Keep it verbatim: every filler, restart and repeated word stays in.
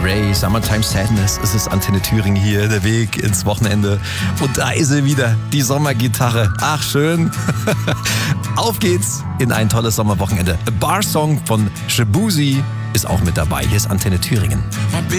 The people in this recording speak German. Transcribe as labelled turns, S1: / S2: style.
S1: Ray, Summertime Sadness. Es ist Antenne Thüringen hier, der Weg ins Wochenende. Und da ist sie wieder, die Sommergitarre. Ach, schön. Auf geht's in ein tolles Sommerwochenende. A Bar Song von Shabuzi ist auch mit dabei. Hier ist Antenne Thüringen.